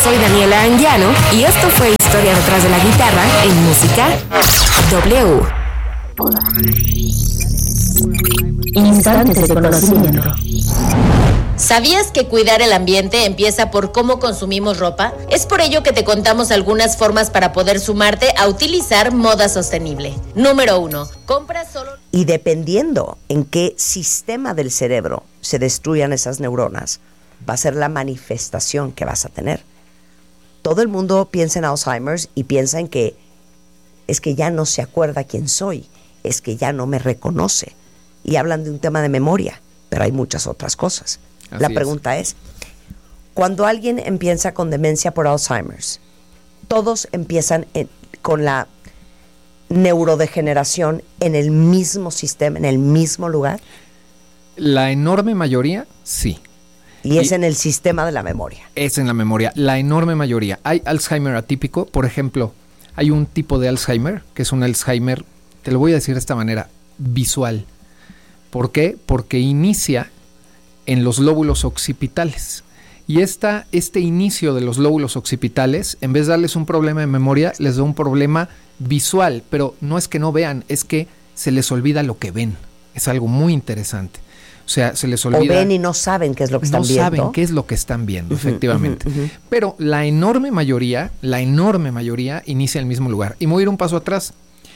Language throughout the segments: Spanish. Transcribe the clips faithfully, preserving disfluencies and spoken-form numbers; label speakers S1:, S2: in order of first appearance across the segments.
S1: Soy Daniela Anguiano y esto fue Historia detrás de la guitarra en Música W.
S2: Instantes de conocimiento.
S3: ¿Sabías que cuidar el ambiente empieza por cómo consumimos ropa? Es por ello que te contamos algunas formas para poder sumarte a utilizar moda sostenible. Número uno, compra solo...
S4: Y dependiendo en qué sistema del cerebro se destruyan esas neuronas, va a ser la manifestación que vas a tener. Todo el mundo piensa en Alzheimer's y piensa en que es que ya no se acuerda quién soy, es que ya no me reconoce. Y hablan de un tema de memoria, pero hay muchas otras cosas. Así la pregunta es. es, cuando alguien empieza con demencia por Alzheimer's, ¿todos empiezan en, con la neurodegeneración en el mismo sistema, en el mismo lugar?
S5: La enorme mayoría, sí.
S4: Y es y en el sistema de la memoria.
S5: Es en la memoria, la enorme mayoría. Hay Alzheimer atípico, por ejemplo, hay un tipo de Alzheimer, que es un Alzheimer, te lo voy a decir de esta manera, visual. ¿Por qué? Porque inicia en los lóbulos occipitales. Y esta, este inicio de los lóbulos occipitales, en vez de darles un problema de memoria, les da un problema visual. Pero no es que no vean, es que se les olvida lo que ven. Es algo muy interesante. O sea, se les olvida...
S4: O ven y no saben qué es lo que están
S5: no
S4: viendo.
S5: No saben qué es lo que están viendo,
S4: uh-huh,
S5: efectivamente.
S4: Uh-huh, uh-huh.
S5: Pero la enorme mayoría, la enorme mayoría inicia en el mismo lugar. Y me voy a ir un paso atrás.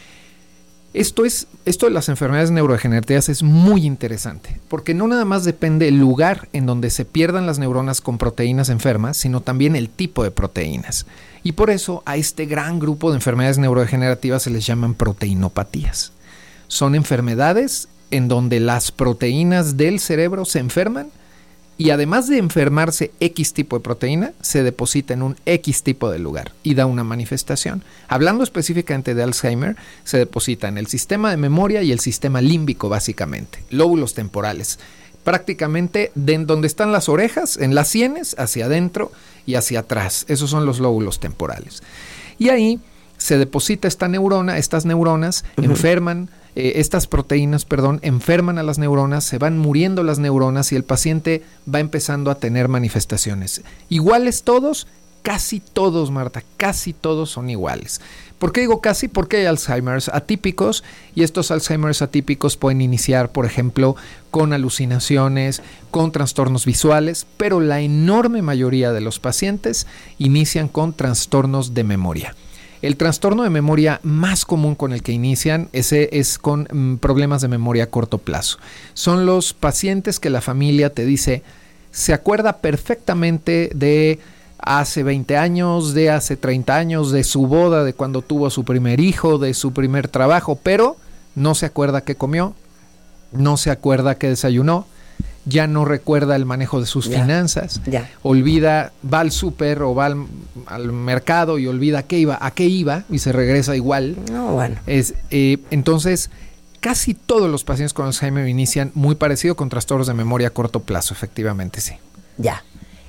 S5: Esto es, esto de las enfermedades neurodegenerativas es muy interesante, porque no nada más depende el lugar en donde se pierdan las neuronas con proteínas enfermas, sino también el tipo de proteínas. Y por eso a este gran grupo de enfermedades neurodegenerativas se les llaman proteinopatías. Son enfermedades en donde las proteínas del cerebro se enferman y además de enfermarse X tipo de proteína, se deposita en un X tipo de lugar y da una manifestación. Hablando específicamente de Alzheimer, se deposita en el sistema de memoria y el sistema límbico básicamente, lóbulos temporales. Prácticamente de en donde están las orejas, en las sienes, hacia adentro y hacia atrás. Esos son los lóbulos temporales. Y ahí se deposita esta neurona, estas neuronas uh-huh. enferman, Eh, estas proteínas, perdón, enferman a las neuronas, se van muriendo las neuronas y el paciente va empezando a tener manifestaciones. ¿Iguales todos? Casi todos, Marta, casi todos son iguales. ¿Por qué digo casi? Porque hay Alzheimer's atípicos y estos Alzheimer's atípicos pueden iniciar, por ejemplo, con alucinaciones, con trastornos visuales, pero la enorme mayoría de los pacientes inician con trastornos de memoria. El trastorno de memoria más común con el que inician ese es con mm, problemas de memoria a corto plazo. Son los pacientes que la familia te dice, se acuerda perfectamente de hace veinte años, de hace treinta años, de su boda, de cuando tuvo a su primer hijo, de su primer trabajo, pero no se acuerda qué comió, no se acuerda qué desayunó, ya no recuerda el manejo de sus ya, finanzas, ya. olvida, va al súper o va al, al mercado y olvida qué iba, a qué iba y se regresa igual.
S4: No, bueno.
S5: Es, eh, entonces, casi todos los pacientes con Alzheimer inician muy parecido con trastornos de memoria a corto plazo, efectivamente, sí.
S4: Ya.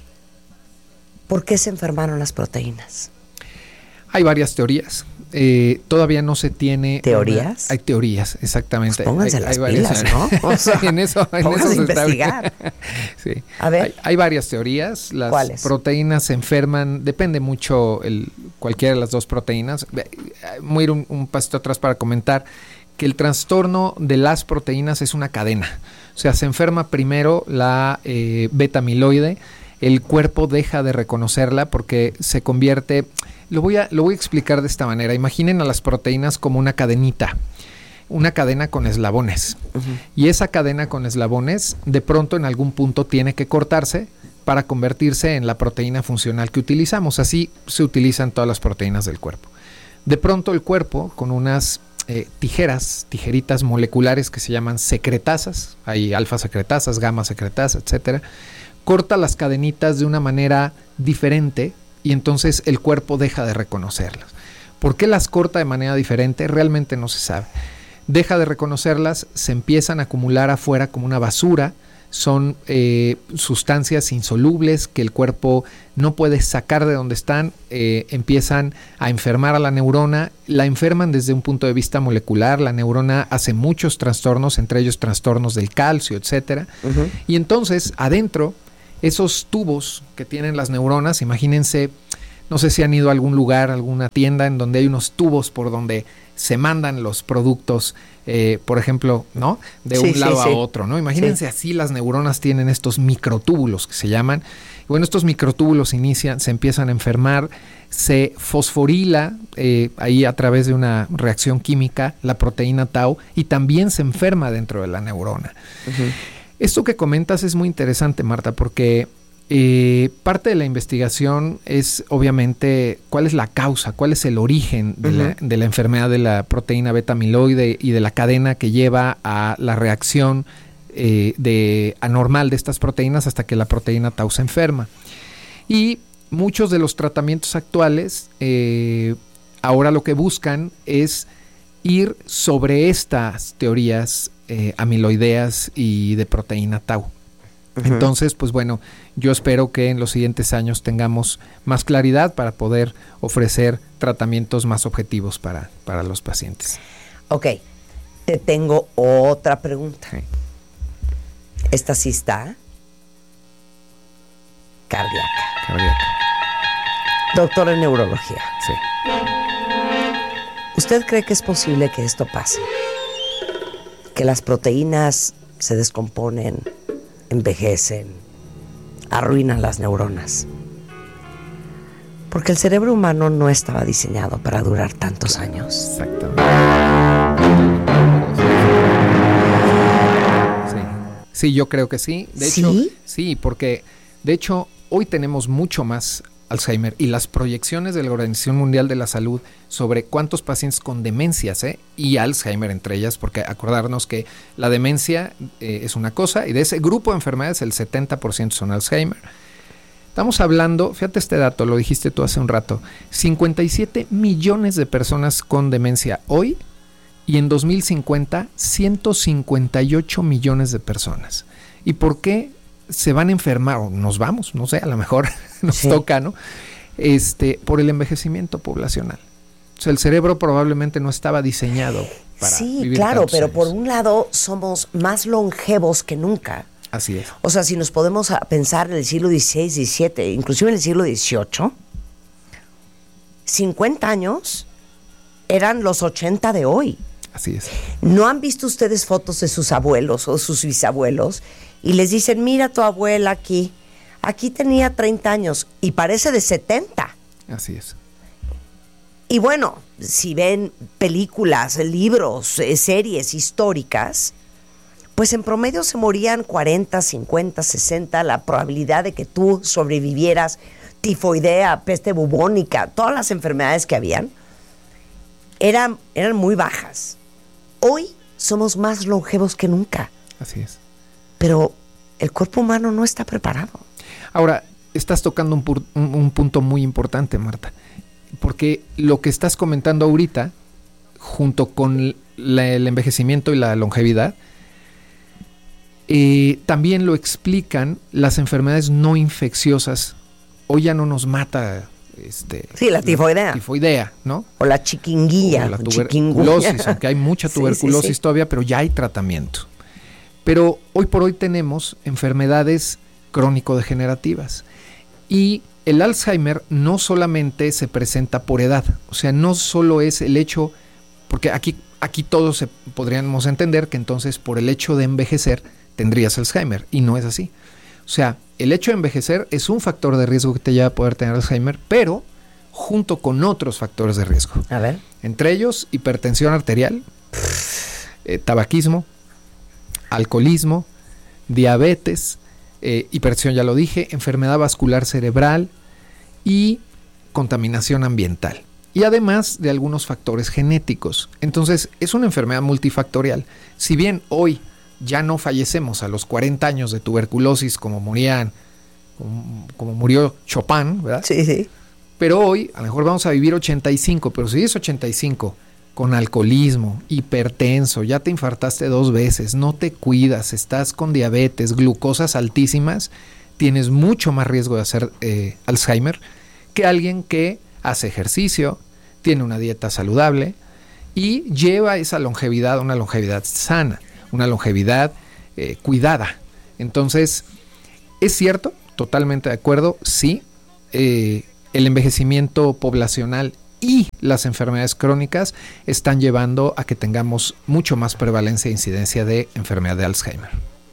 S4: ¿Por qué se enfermaron las proteínas?
S5: Hay varias teorías. Eh, todavía no se tiene...
S4: ¿Teorías?
S5: Una, hay teorías, exactamente.
S4: Pues pónganse
S5: hay,
S4: las
S5: hay
S4: pilas,
S5: varias,
S4: ¿no? O sea,
S5: en eso, en eso
S4: se
S5: investigar. Sí.
S4: A ver.
S5: Hay, hay varias teorías. Las
S4: ¿Cuáles?
S5: proteínas se enferman, depende mucho el, cualquiera de las dos proteínas. Voy a ir un, un pasito atrás para comentar que el trastorno de las proteínas es una cadena. O sea, se enferma primero la eh, beta amiloide, el cuerpo deja de reconocerla porque se convierte... Lo voy a, lo voy a explicar de esta manera. Imaginen a las proteínas como una cadenita, una cadena con eslabones. Uh-huh. Y esa cadena con eslabones, de pronto en algún punto tiene que cortarse para convertirse en la proteína funcional que utilizamos. Así se utilizan todas las proteínas del cuerpo. De pronto el cuerpo, con unas eh, tijeras, tijeritas moleculares que se llaman secretasas, hay alfa secretasas, gamma secretasas, etcétera, corta las cadenitas de una manera diferente y entonces el cuerpo deja de reconocerlas. ¿Por qué las corta de manera diferente? Realmente no se sabe. Deja de reconocerlas, se empiezan a acumular afuera como una basura, son eh, sustancias insolubles que el cuerpo no puede sacar de donde están, eh, empiezan a enfermar a la neurona, la enferman desde un punto de vista molecular, la neurona hace muchos trastornos, entre ellos trastornos del calcio, etcétera. Uh-huh. Y entonces adentro, esos tubos que tienen las neuronas, imagínense No sé si han ido a algún lugar, alguna tienda en donde hay unos tubos por donde se mandan los productos, eh, por ejemplo, ¿no? De
S4: Sí,
S5: un
S4: sí,
S5: lado
S4: sí.
S5: a otro, ¿no? Imagínense
S4: Sí.
S5: así las neuronas tienen estos microtúbulos que se llaman. Y bueno, estos microtúbulos inician, se empiezan a enfermar, se fosforila eh, ahí a través de una reacción química la proteína tau y también se enferma dentro de la neurona.
S4: Uh-huh.
S5: Esto que comentas es muy interesante, Marta, porque eh, parte de la investigación es obviamente cuál es la causa, cuál es el origen de, uh-huh. la, de la enfermedad de la proteína beta amiloide y de la cadena que lleva a la reacción eh, de anormal de estas proteínas hasta que la proteína tau se enferma. Y muchos de los tratamientos actuales eh, ahora lo que buscan es ir sobre estas teorías eh, amiloideas y de proteína tau. Uh-huh. Entonces, pues bueno, yo espero que en los siguientes años tengamos más claridad para poder ofrecer tratamientos más objetivos para, para los pacientes.
S4: Ok, te tengo otra pregunta.
S5: Sí.
S4: Esta sí está cardíaca.
S5: Cardíaca.
S4: Doctor en neurología.
S5: Sí.
S4: ¿Usted cree que es posible que esto pase? Que las proteínas se descomponen, envejecen, arruinan las neuronas. Porque el cerebro humano no estaba diseñado para durar tantos años.
S5: Exactamente. Sí. Sí, yo creo que sí. De
S4: ¿Sí?
S5: hecho, sí, porque de hecho hoy tenemos mucho más Alzheimer y las proyecciones de la Organización Mundial de la Salud sobre cuántos pacientes con demencias ¿eh? y Alzheimer entre ellas, porque acordarnos que la demencia eh, es una cosa y de ese grupo de enfermedades el setenta por ciento son Alzheimer. Estamos hablando, fíjate este dato, lo dijiste tú hace un rato, cincuenta y siete millones de personas con demencia hoy y en dos mil cincuenta ciento cincuenta y ocho millones de personas. ¿Y por qué se van a enfermar o nos vamos? No sé, a lo mejor nos sí. toca, ¿no? Este, por el envejecimiento poblacional. O sea, el cerebro probablemente no estaba diseñado para
S4: sí,
S5: vivir
S4: claro,
S5: tantos
S4: pero
S5: años.
S4: por un lado somos más longevos que nunca.
S5: Así es.
S4: O sea, si nos podemos pensar en el siglo dieciséis, diecisiete, inclusive en el siglo dieciocho, cincuenta años eran los ochenta de hoy.
S5: Así es.
S4: ¿No han visto ustedes fotos de sus abuelos o sus bisabuelos y les dicen, mira tu abuela aquí, aquí tenía treinta años y parece de setenta?
S5: Así es.
S4: Y bueno, si ven películas, libros, eh, series históricas, pues en promedio se morían cuarenta, cincuenta, sesenta, la probabilidad de que tú sobrevivieras tifoidea, peste bubónica, todas las enfermedades que habían, eran, eran muy bajas. Hoy somos más longevos que nunca.
S5: Así es.
S4: Pero el cuerpo humano no está preparado.
S5: Ahora, estás tocando un, pu- un, un punto muy importante, Marta, porque lo que estás comentando ahorita, junto con la, el envejecimiento y la longevidad, eh, también lo explican las enfermedades no infecciosas. Hoy ya no nos mata este,
S4: Sí, la tifoidea.
S5: La tifoidea, ¿no?
S4: O la chiquinguilla.
S5: O la
S4: o
S5: tuberculosis,
S4: chikungunya.
S5: aunque hay mucha
S4: Sí,
S5: tuberculosis
S4: sí, sí.
S5: todavía, pero ya hay tratamiento. Pero hoy por hoy tenemos enfermedades crónico-degenerativas. Y el Alzheimer no solamente se presenta por edad, o sea, no solo es el hecho, porque aquí, aquí todos se, podríamos entender que entonces por el hecho de envejecer tendrías Alzheimer, y no es así. O sea, el hecho de envejecer es un factor de riesgo que te lleva a poder tener Alzheimer, pero junto con otros factores de riesgo.
S4: A ver.
S5: Entre ellos, hipertensión arterial, eh, tabaquismo, alcoholismo, diabetes, eh, hipertensión, ya lo dije, enfermedad vascular cerebral y contaminación ambiental. Y además de algunos factores genéticos. Entonces, es una enfermedad multifactorial. Si bien hoy ya no fallecemos a los cuarenta años de tuberculosis como morían, como, como murió Chopin, ¿verdad?
S4: Sí, sí.
S5: Pero hoy a lo mejor vamos a vivir ochenta y cinco, pero si es ochenta y cinco con alcoholismo, hipertenso, ya te infartaste dos veces, no te cuidas, estás con diabetes, glucosas altísimas, tienes mucho más riesgo de hacer eh, Alzheimer que alguien que hace ejercicio, tiene una dieta saludable y lleva esa longevidad, una longevidad sana, una longevidad eh, cuidada. Entonces, ¿es cierto? Totalmente de acuerdo, sí. Eh, el envejecimiento poblacional y las enfermedades crónicas están llevando a que tengamos mucho más prevalencia e incidencia de enfermedad de Alzheimer.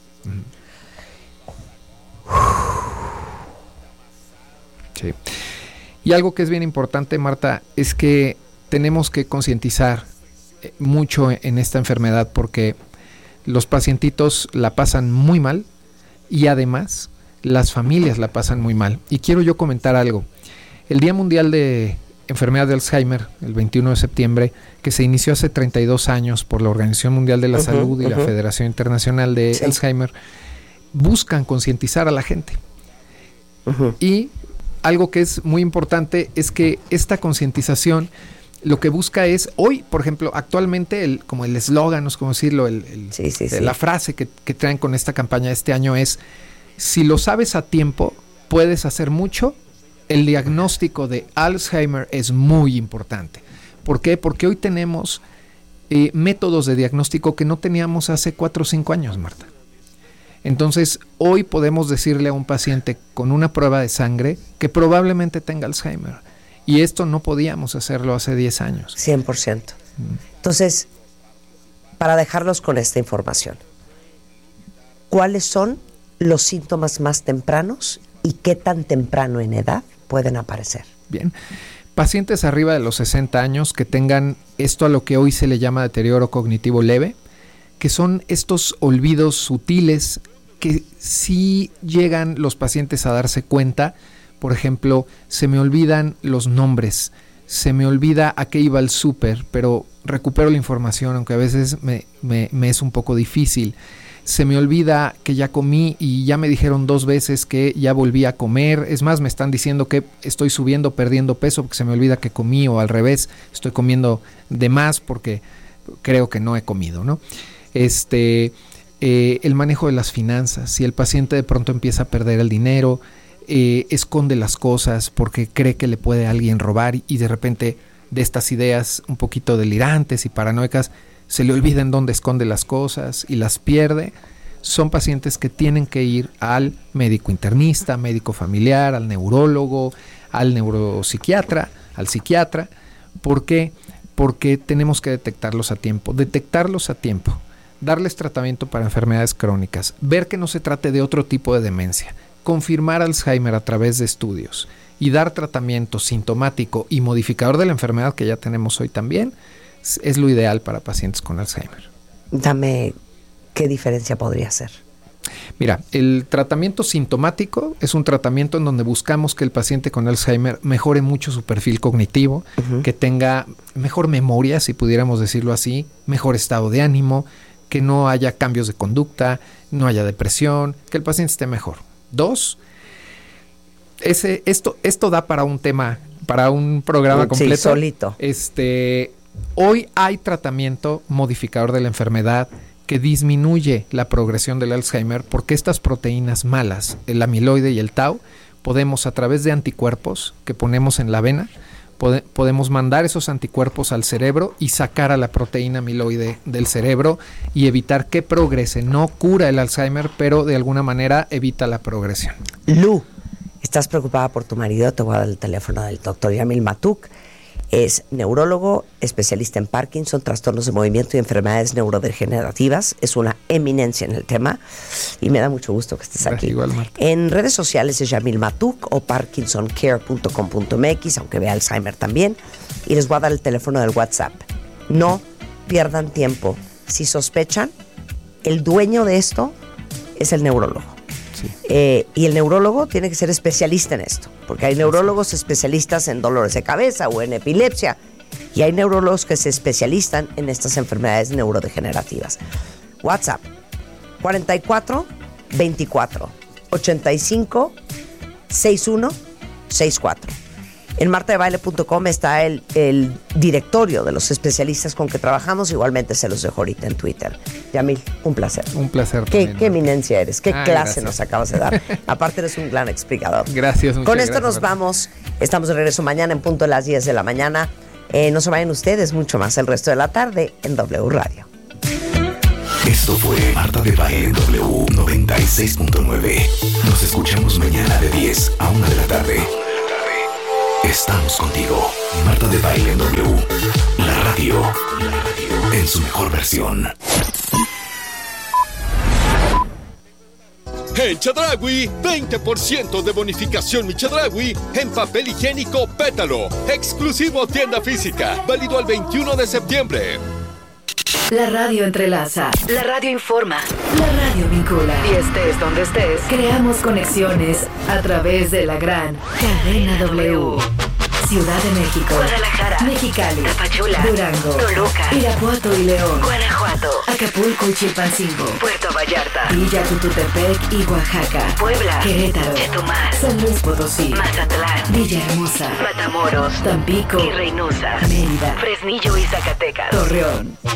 S5: Sí. Y algo que es bien importante, Marta, es que tenemos que concientizar mucho en esta enfermedad porque los pacientitos la pasan muy mal y además las familias la pasan muy mal. Y quiero yo comentar algo. El Día Mundial de Enfermedad de Alzheimer, el veintiuno de septiembre, que se inició hace treinta y dos años por la Organización Mundial de la uh-huh, Salud y uh-huh. la Federación Internacional de sí. Alzheimer, buscan concientizar a la gente. Uh-huh. Y algo que es muy importante es que esta concientización lo que busca es, hoy, por ejemplo, actualmente, el, como el eslogan, no sé cómo decirlo, el, el, sí, sí, sí. la frase que, que traen con esta campaña de este año es, si lo sabes a tiempo, puedes hacer mucho. El diagnóstico de Alzheimer es muy importante. ¿Por qué? Porque hoy tenemos eh, métodos de diagnóstico que no teníamos hace cuatro o cinco años, Marta. Entonces, hoy podemos decirle a un paciente con una prueba de sangre que probablemente tenga Alzheimer. Y esto no podíamos hacerlo hace diez años.
S4: cien por ciento. Mm. Entonces, para dejarlos con esta información, ¿cuáles son los síntomas más tempranos y qué tan temprano en edad pueden aparecer?
S5: Bien. Pacientes arriba de los sesenta años que tengan esto a lo que hoy se le llama deterioro cognitivo leve, que son estos olvidos sutiles que sí llegan los pacientes a darse cuenta. Por ejemplo, se me olvidan los nombres, se me olvida a qué iba el súper, pero recupero la información, aunque a veces me, me, me es un poco difícil. Se me olvida que ya comí y ya me dijeron dos veces que ya volví a comer. Es más, me están diciendo que estoy subiendo, perdiendo peso porque se me olvida que comí, o al revés, estoy comiendo de más porque creo que no he comido, ¿no? Este, eh, el manejo de las finanzas. Si el paciente de pronto empieza a perder el dinero, eh, esconde las cosas porque cree que le puede alguien robar y, y de repente de estas ideas un poquito delirantes y paranoicas, se le olvida en dónde esconde las cosas y las pierde, son pacientes que tienen que ir al médico internista, médico familiar, al neurólogo, al neuropsiquiatra, al psiquiatra. ¿Por qué? Porque tenemos que detectarlos a tiempo. Detectarlos a tiempo, darles tratamiento para enfermedades crónicas, ver que no se trate de otro tipo de demencia, confirmar Alzheimer a través de estudios y dar tratamiento sintomático y modificador de la enfermedad que ya tenemos hoy también, es lo ideal para pacientes con Alzheimer.
S4: Dame, ¿qué diferencia podría ser?
S5: Mira, el tratamiento sintomático es un tratamiento en donde buscamos que el paciente con Alzheimer mejore mucho su perfil cognitivo, uh-huh. que tenga mejor memoria, si pudiéramos decirlo así, mejor estado de ánimo, que no haya cambios de conducta, no haya depresión, que el paciente esté mejor. Dos, ese, esto, esto da para un tema, para un programa completo.
S4: Sí, solito.
S5: Este... Hoy hay tratamiento modificador de la enfermedad que disminuye la progresión del Alzheimer porque estas proteínas malas, el amiloide y el tau, podemos a través de anticuerpos que ponemos en la vena, pode, podemos mandar esos anticuerpos al cerebro y sacar a la proteína amiloide del cerebro y evitar que progrese. No cura el Alzheimer, pero de alguna manera evita la progresión.
S4: Lu, ¿estás preocupada por tu marido? Te voy a dar el teléfono del doctor Yamil Matuk. Es neurólogo, especialista en Parkinson, trastornos de movimiento y enfermedades neurodegenerativas. Es una eminencia en el tema y me da mucho gusto que estés aquí.
S5: Igual, Marta.
S4: En redes sociales es Yamil Matuk o parkinson care punto com punto m x, aunque vea Alzheimer también. Y les voy a dar el teléfono del WhatsApp. No pierdan tiempo. Si sospechan, el dueño de esto es el neurólogo. Sí. Eh, y el neurólogo tiene que ser especialista en esto, porque hay neurólogos especialistas en dolores de cabeza o en epilepsia, y hay neurólogos que se especializan en estas enfermedades neurodegenerativas. WhatsApp cuarenta y cuatro veinticuatro ochenta y cinco sesenta y uno sesenta y cuatro. En marta de baile punto com está el, el directorio de los especialistas con que trabajamos. Igualmente se los dejo ahorita en Twitter. Yamil, un placer.
S5: Un placer.
S4: Qué,
S5: también,
S4: qué eminencia eres. Qué
S5: ah,
S4: clase
S5: gracias.
S4: nos acabas de dar. Aparte eres un gran explicador.
S5: Gracias.
S4: Con esto
S5: gracias,
S4: nos
S5: Marta.
S4: vamos. Estamos de regreso mañana en punto de las diez de la mañana. Eh, no se vayan ustedes, mucho más el resto de la tarde en W Radio.
S6: Esto fue Marta de Baile en W noventa y seis punto nueve. Nos escuchamos mañana de diez a una de la tarde. estamos contigo. Marta de Baile en W. La radio. La radio. En su mejor versión.
S7: En Chedraui, veinte por ciento de bonificación mi Chedraui en papel higiénico Pétalo. Exclusivo tienda física. Válido al veintiuno de septiembre.
S2: La radio entrelaza, la radio informa, la radio vincula. Y estés donde estés, creamos conexiones a través de la gran cadena W. Ciudad de México, Guadalajara, Mexicali, Tapachula, Durango, Toluca, Irapuato y León, Guanajuato, Acapulco y Chilpancingo, Puerto Vallarta, Villa Tututepec y Oaxaca, Puebla, Querétaro, Chetumal, San Luis Potosí, Mazatlán, Villahermosa, Matamoros, Tampico y Reynosa, Mérida, Fresnillo y Zacatecas, Torreón.